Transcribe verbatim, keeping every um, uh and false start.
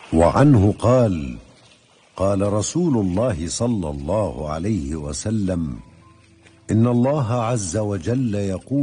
وعنه قال: قال رسول الله صلى الله عليه وسلم: إن الله عز وجل يقول: